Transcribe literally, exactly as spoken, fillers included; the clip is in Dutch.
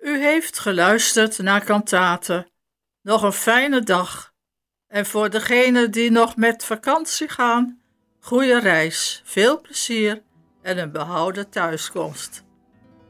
U heeft geluisterd naar Kantate. Nog een fijne dag. En voor degenen die nog met vakantie gaan, goede reis, veel plezier en een behouden thuiskomst.